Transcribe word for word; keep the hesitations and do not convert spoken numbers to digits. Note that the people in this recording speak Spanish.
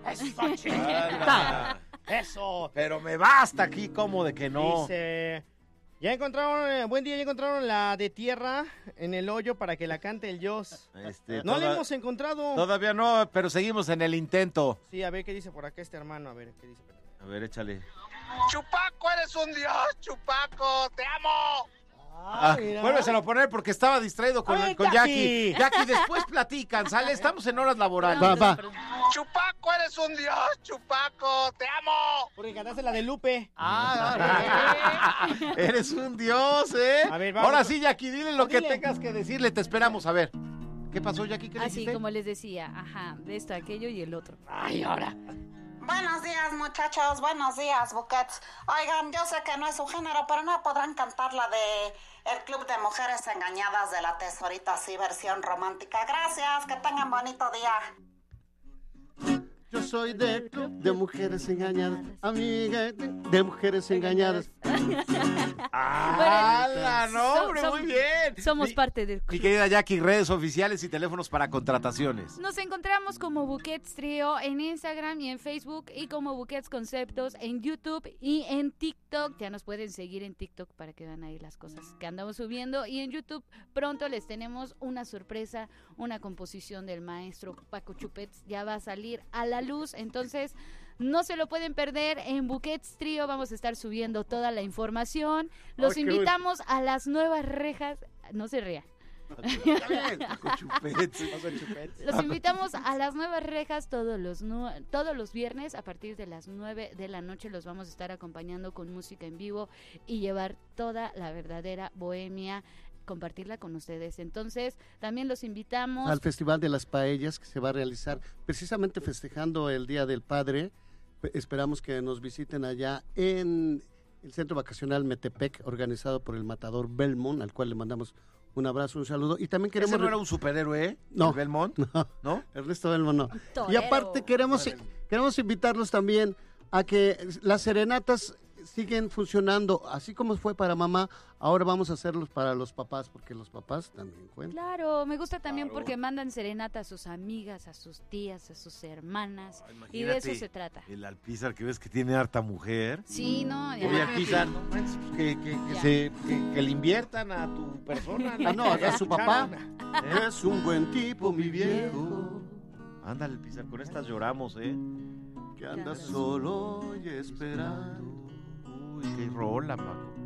Eso, chiquita. Eso. Pero me basta aquí como de que no. Dice, ya encontraron, eh, buen día, ya encontraron la de tierra en el hoyo para que la cante el Dios. Este, no toda- la hemos encontrado. Todavía no, pero seguimos en el intento. Sí, a ver qué dice por acá este hermano, a ver qué dice. A ver, échale. Chupaco, eres un dios, Chupaco, te amo. Ah, vuélveselo a poner porque estaba distraído con, Ay, con Jackie. Jackie. Jackie, después platican, ¿sale? Estamos en horas laborales. Va, va. Chupaco, eres un dios, Chupaco, te amo. Porque cantaste la de Lupe. Ah, eres un dios, ¿eh? A ver, vamos. Ahora sí, Jackie, dile lo Ah, que dile. tengas que decirle, te esperamos. A ver, ¿qué pasó, Jackie? ¿Qué Así dijiste? como les decía, ajá, de esto, aquello y el otro. Ay, ahora. Buenos días, muchachos. Buenos días, Buquets. Oigan, yo sé que no es su género, pero no podrán cantar la de El Club de Mujeres Engañadas de la Tesorita, así versión romántica. Gracias, que tengan bonito día. Yo soy del club de mujeres engañadas, amiga de mujeres engañadas. ¡Hala! No, hombre, Som- muy bien. Somos Mi- parte del Mi club. querida Jackie, redes oficiales y teléfonos para contrataciones. Nos encontramos como Buquets Trio en Instagram y en Facebook y como Buquets Conceptos en YouTube y en TikTok. Ya nos pueden seguir en TikTok para que vean ahí las cosas que andamos subiendo. Y en YouTube pronto les tenemos una sorpresa, una composición del maestro Paco Chupets. Ya va a salir a la luz, entonces no se lo pueden perder. En Buquets Trio vamos a estar subiendo toda la información. Los Ay, qué invitamos a las nuevas rejas. No se ría. Paco Chupets. Los invitamos a las nuevas rejas todos los nu- todos los viernes a partir de las nueve de la noche. Los vamos a estar acompañando con música en vivo y llevar toda la verdadera bohemia, compartirla con ustedes. Entonces, también los invitamos Al Festival de las Paellas que se va a realizar precisamente festejando el Día del Padre. Pe- Esperamos que nos visiten allá en el Centro Vacacional Metepec, organizado por el Matador Belmont, al cual le mandamos un abrazo, un saludo. Y también queremos... ¿Ese no era un superhéroe, eh? No. ¿El Belmont? No, ¿No? Ernesto Belmont no. Torero. Y aparte queremos, queremos invitarlos también a que las serenatas siguen funcionando, así como fue para mamá, ahora vamos a hacerlos para los papás, porque los papás también cuentan. Claro, me gusta también Claro. porque mandan serenata a sus amigas, a sus tías, a sus hermanas, Ah, y de eso imagínate se trata. El Alpizar que ves que tiene harta mujer. Sí, no, y Oye, además- Alpizar, no manches, pues, que, que, que, Ya. se, que, que le inviertan a tu persona. Ah, no, a su papá. ¿Eh? Es un buen tipo, mi viejo, Ándale, Alpizar, con estas lloramos, ¿eh? que anda solo y esperando. Uy, qué rola, Paco.